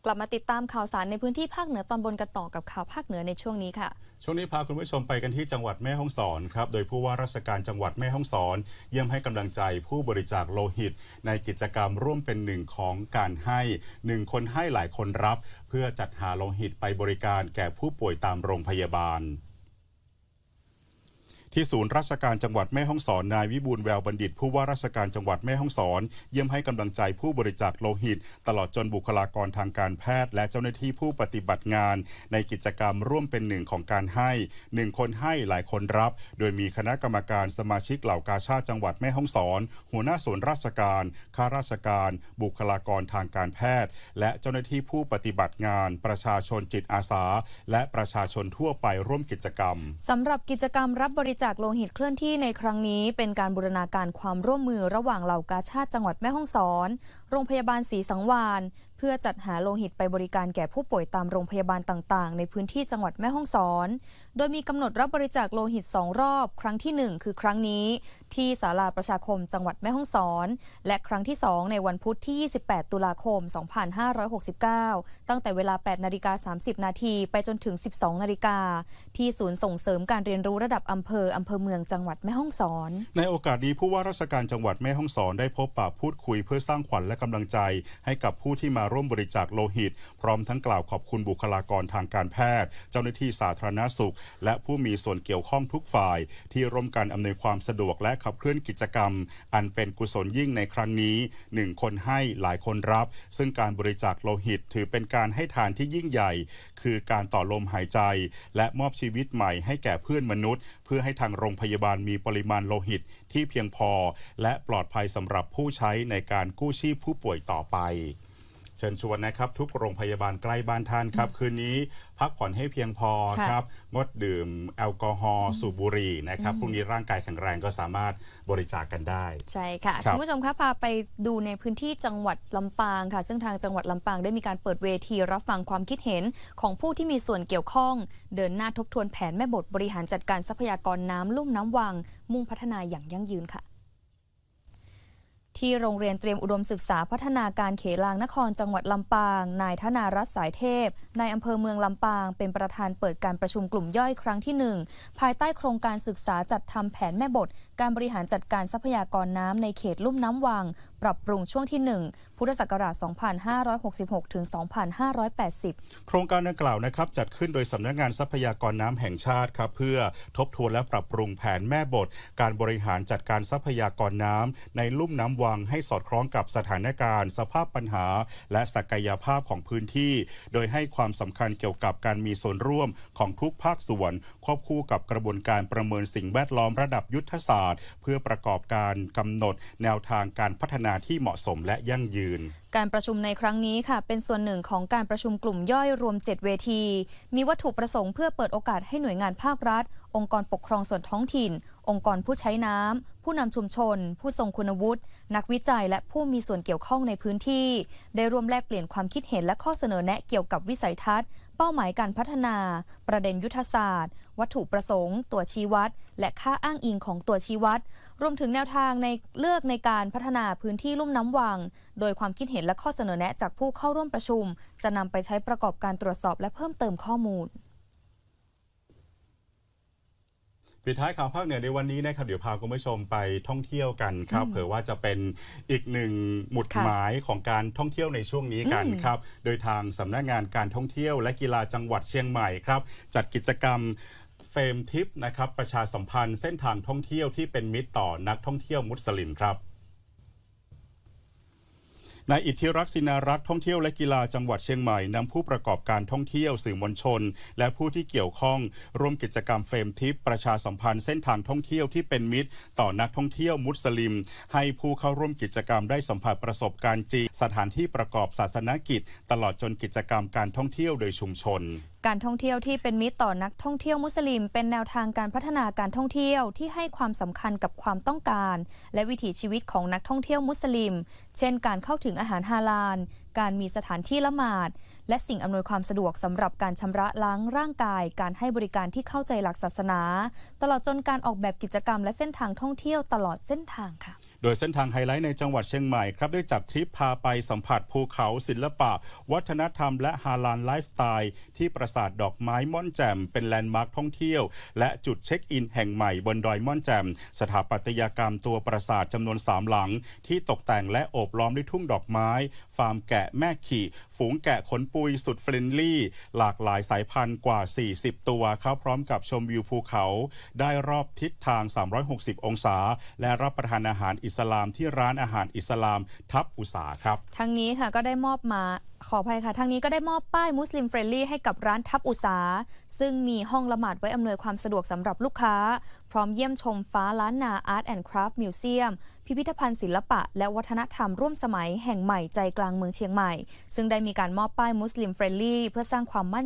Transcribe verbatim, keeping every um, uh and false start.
กลับมาติดตามข่าวสารในพื้นที่ภาคเหนือตอนบนกันต่อกับข่าวภาคเหนือในช่วงนี้ค่ะช่วงนี้พาคุณผู้ชมไปกันที่จังหวัดแม่ฮ่องสอนครับโดยผู้ว่าราชการจังหวัดแม่ฮ่องสอนเยี่ยมให้กำลังใจผู้บริจาคโลหิตในกิจกรรมร่วมเป็นหนึ่งของการให้หนึ่งคนให้หลายคนรับเพื่อจัดหาโลหิตไปบริการแก่ผู้ป่วยตามโรงพยาบาลที่ศูนย์ราชการจังหวัดแม่ฮ่องสอนนายวิบูลย์แววบัณฑิตผู้ว่าราชการจังหวัดแม่ฮ่องสอนเยี่ยมให้กำลังใจผู้บริจาคโลหิตตลอดจนบุคลากรทางการแพทย์และเจ้าหน้าที่ผู้ปฏิบัติงานในกิจกรรมร่วมเป็นหนึ่งของการให้หนึ่งคนให้หลายคนรับโดยมีคณะกรรมการสมาชิกเหล่ากาชาดจังหวัดแม่ฮ่องสอนหัวหน้าส่วนราชการข้าราชการบุคลากรทางการแพทย์และเจ้าหน้าที่ผู้ปฏิบัติงานประชาชนจิตอาสาและประชาชนทั่วไปร่วมกิจกรรมสำหรับกิจกรรมรับบริจาคโลหิตเคลื่อนที่ในครั้งนี้เป็นการบูรณาการความร่วมมือระหว่างเหล่ากาชาดจังหวัดแม่ฮ่องสอนโรงพยาบาลศรีสังวาลเพื่อจัดหาโลหิตไปบริการแก่ผู้ป่วยตามโรงพยาบาลต่างๆในพื้นที่จังหวัดแม่ฮ่องสอนโดยมีกำหนดรับบริจาคโลหิตสองรอบครั้งที่หนึ่งคือครั้งนี้ที่ศาลาประชาคมจังหวัดแม่ฮ่องสอนและครั้งที่สองในวันพุธที่ยี่สิบแปดตุลาคมสองพันห้าร้อยหกสิบเก้าตั้งแต่เวลา แปดนาฬิกาสามสิบนาทีไปจนถึง สิบสองนาฬิกาที่ศูนย์ส่งเสริมการเรียนรู้ระดับอำเภออำเภอเมืองจังหวัดแม่ฮ่องสอนในโอกาสนี้ผู้ว่าราชการจังหวัดแม่ฮ่องสอนได้พบปะพูดคุยเพื่อสร้างขวัญและกำลังใจให้กับผู้ที่มาร่วมบริจาคโลหิตพร้อมทั้งกล่าวขอบคุณบุคลากรทางการแพทย์เจ้าหน้าที่สาธารณสุขและผู้มีส่วนเกี่ยวข้องทุกฝ่ายที่ร่วมกันอำนวยความสะดวกและขับเคลื่อนกิจกรรมอันเป็นกุศลยิ่งในครั้งนี้หนึ่งคนให้หลายคนรับซึ่งการบริจาคโลหิตถือเป็นการให้ทานที่ยิ่งใหญ่คือการต่อลมหายใจและมอบชีวิตใหม่ให้แก่เพื่อนมนุษย์เพื่อให้ทางโรงพยาบาลมีปริมาณโลหิตที่เพียงพอและปลอดภัยสำหรับผู้ใช้ในการกู้ชีพผู้ป่วยต่อไปเชิญชวนนะครับทุกโรงพยาบาลใกล้บ้านท่านครับคืนนี้พักผ่อนให้เพียงพอครับงดดื่มแอลกอฮอล์สูบบุหรี่นะครับพรุ่งนี้ร่างกายแข็งแรงก็สามารถบริจาคกันได้ใช่ค่ะคุณผู้ชมคะพาไปดูในพื้นที่จังหวัดลำปางค่ะซึ่งทางจังหวัดลำปางได้มีการเปิดเวทีรับฟังความคิดเห็นของผู้ที่มีส่วนเกี่ยวข้องเดินหน้าทบทวนแผนแม่บทบริหารจัดการทรัพยากรน้ำลุ่มน้ำวังมุ่งพัฒนาอย่างยั่งยืนค่ะที่โรงเรียนเตรียมอุดมศึกษาพัฒนาการเขลางนครจังหวัดลำปางนายธนารัตน์สายเทพนายอำเภอเมืองลำปางเป็นประธานเปิดการประชุมกลุ่มย่อยครั้งที่หนึ่งภายใต้โครงการศึกษาจัดทำแผนแม่บทการบริหารจัดการทรัพยากรน้ำในเขตลุ่มน้ำวังปรับปรุงช่วงที่หนึ่งพุทธศักราช สองพันห้าร้อยหกสิบหก ถึง สองพันห้าร้อยแปดสิบโครงการดังกล่าวนะครับจัดขึ้นโดยสำนักงานทรัพยากรน้ำแห่งชาติครับเพื่อทบทวนและปรับปรุงแผนแม่บทการบริหารจัดการทรัพยากรน้ำในลุ่มน้ำวังให้สอดคล้องกับสถานการณ์สภาพปัญหาและศักยภาพของพื้นที่โดยให้ความสำคัญเกี่ยวกับการมีส่วนร่วมของทุกภาคส่วนควบคู่กับกระบวนการประเมินสิ่งแวดล้อมระดับยุทธศาสตร์เพื่อประกอบการกำหนดแนวทางการพัฒนาที่เหมาะสมและยั่งยืนการประชุมในครั้งนี้ค่ะเป็นส่วนหนึ่งของการประชุมกลุ่มย่อยรวมเจ็ดเวทีมีวัตถุประสงค์เพื่อเปิดโอกาสให้หน่วยงานภาครัฐองค์กรปกครองส่วนท้องถิ่นองค์กรผู้ใช้น้ำผู้นำชุมชนผู้ทรงคุณวุฒินักวิจัยและผู้มีส่วนเกี่ยวข้องในพื้นที่ได้ร่วมแลกเปลี่ยนความคิดเห็นและข้อเสนอแนะเกี่ยวกับวิสัยทัศน์เป้าหมายการพัฒนาประเด็นยุทธศาสตร์วัตถุประสงค์ตัวชี้วัดและค่าอ้างอิงของตัวชี้วัดรวมถึงแนวทางในเลือกในการพัฒนาพื้นที่ลุ่มน้ำวังโดยความคิดเห็นและข้อเสนอแนะจากผู้เข้าร่วมประชุมจะนำไปใช้ประกอบการตรวจสอบและเพิ่มเติมข้อมูลปิดท้ายข่าวภาคเหนือในวันนี้นะครับเดี๋ยวพาคุณผู้ชมไปท่องเที่ยวกันครับเผื่อว่าจะเป็นอีกหนึ่งหมุดหมายของการท่องเที่ยวในช่วงนี้กันครับโดยทางสำนักงานการท่องเที่ยวและกีฬาจังหวัดเชียงใหม่ครับจัดกิจกรรมเฟรมทิปนะครับประชาสัมพันธ์เส้นทางท่องเที่ยวที่เป็นมิตรต่อนักท่องเที่ยวมุสลิมครับนายอิทธิรักษ์ศินารักษ์ท่องเที่ยวและกีฬาจังหวัดเชียงใหม่นำผู้ประกอบการท่องเที่ยวสื่อมวลชนและผู้ที่เกี่ยวข้องร่วมกิจกรรมเฟรมทิปประชาสัมพันธ์เส้นทางท่องเที่ยวที่เป็นมิตรต่อนักท่องเที่ยวมุสลิมให้ผู้เข้าร่วมกิจกรรมได้สัมผัสประสบการณ์จริงสถานที่ประกอบศาสนกิจตลอดจนกิจกรรมการท่องเที่ยวโดยชุมชนการท่องเที่ยวที่เป็นมิตรต่อนักท่องเที่ยวมุสลิมเป็นแนวทางการพัฒนาการท่องเที่ยวที่ให้ความสำคัญกับความต้องการและวิถีชีวิตของนักท่องเที่ยวมุสลิมเช่นการเข้าถึงอาหารฮาลาลการมีสถานที่ละหมาดและสิ่งอำนวยความสะดวกสำหรับการชำระล้างร่างกายการให้บริการที่เข้าใจหลักศาสนาตลอดจนการออกแบบกิจกรรมและเส้นทางท่องเที่ยวตลอดเส้นทางค่ะโดยเส้นทางไฮไลท์ในจังหวัดเชียงใหม่ครับได้จัดทริปพาไปสัมผัสภูเขาศิลปะวัฒนธรรมและฮาลาลไลฟ์สไตล์ที่ปราสาทดอกไม้ม่อนแจ่มเป็นแลนด์มาร์คท่องเที่ยวและจุดเช็คอินแห่งใหม่บนดอยม่อนแจ่มสถาปัตยกรรมตัวปราสาทจำนวนสามหลังที่ตกแต่งและโอบล้อมด้วยทุ่งดอกไม้ฟาร์มแกะแม่ขี่ฝูงแกะขนปุยสุดเฟรนลี่หลากหลายสายพันธุ์กว่าสี่สิบตัวเข้าพร้อมกับชมวิวภูเขาได้รอบทิศทางสามร้อยหกสิบองศาและรับประทานอาหารอิสลามที่ร้านอาหารอิสลามทับอุษาครับทั้งนี้ค่ะก็ได้มอบมาขออภัยค่ะทางนี้ก็ได้มอบป้ายมุสลิมเฟรนลี่ให้กับร้านทับอุษาซึ่งมีห้องละหมาดไว้อำนวยความสะดวกสำหรับลูกค้าพร้อมเยี่ยมชมฟ้าล้านนาอาร์ตแอนด์คราฟต์มิวเซียมพิพิธภัณฑ์ศิลปะและวัฒนธรรมร่วมสมัยแห่งใหม่ใจกลางเมืองเชียงใหม่ซึ่งได้มีการมอบป้ายมุสลิมเฟรนลี่เพื่อสร้างความมั่น